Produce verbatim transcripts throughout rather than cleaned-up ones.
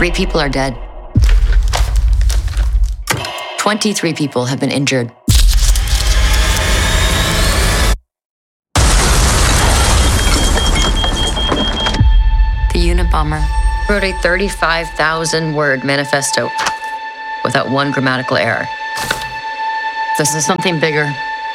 Three people are dead. twenty-three people have been injured. The Unabomber wrote a thirty-five thousand word manifesto without one grammatical error. This is something bigger.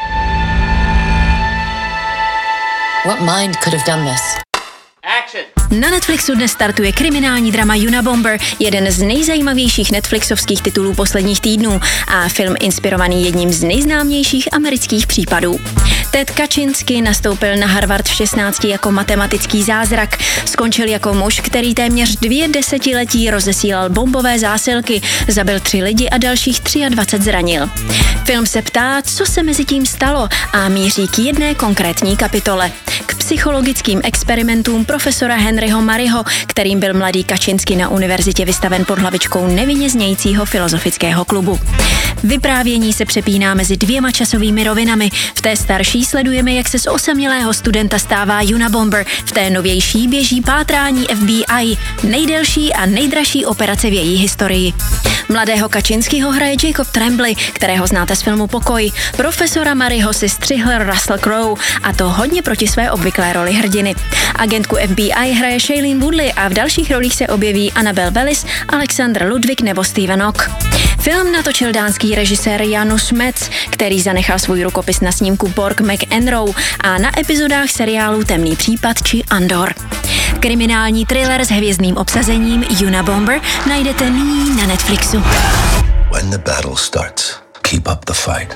What mind could have done this? Na Netflixu dnes startuje kriminální drama Unabomber, jeden z nejzajímavějších netflixovských titulů posledních týdnů a film inspirovaný jedním z nejznámějších amerických případů. Ted Kaczynski nastoupil na Harvard v šestnácti jako matematický zázrak, skončil jako muž, který téměř dvě desetiletí rozesílal bombové zásilky, zabil tři lidi a dalších dvacet tři zranil. Film se ptá, co se mezi tím stalo a míří k jedné konkrétní kapitole. K psychologickým experimentům profesora Henryho Murrayho, kterým byl mladý Kaczynski na univerzitě vystaven pod hlavičkou nevinně znějícího filozofického klubu. Vyprávění se přepíná mezi dvěma časovými rovinami. V té starší sledujeme, jak se z osamělého studenta stává Unabomber, v té novější běží pátrání F B I, nejdelší a nejdražší operace v její historii. Mladého Kaczynskiho hraje Jacob Tremblay, kterého znáte z filmu Pokoj. Profesora Murrayho si střihl Russell Crowe, a to hodně proti své obvyklé roli hrdiny. Agentku F B I hraje Shailene Woodley a v dalších rolích se objeví Annabelle Wallis, Alexander Ludwig nebo Stephen Ock. Film natočil dánský režisér Janus Metz, který zanechal svůj rukopis na snímku Borg McEnroe a na epizodách seriálu Temný případ či Andor. Kriminální thriller s hvězdným obsazením Unabomber najdete nyní na Netflixu. When the battle starts, keep up the fight.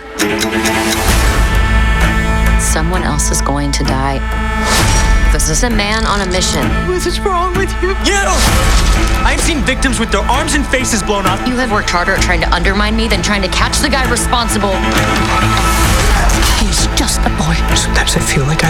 Someone else is going to die. This is a man on a mission. What is wrong with you? You! I've seen victims with their arms and faces blown up. You have worked harder at trying to undermine me than trying to catch the guy responsible. He's just a boy. Sometimes I feel like